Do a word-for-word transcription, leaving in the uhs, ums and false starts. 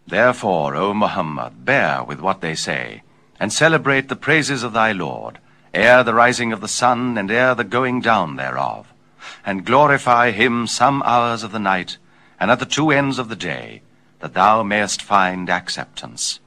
Therefore, O Muhammad, bear with what they say, and celebrate the praises of thy Lord, ere the rising of the sun, and ere the going down thereof, and glorify him some hours of the night, and at the two ends of the day, that thou mayest find acceptance.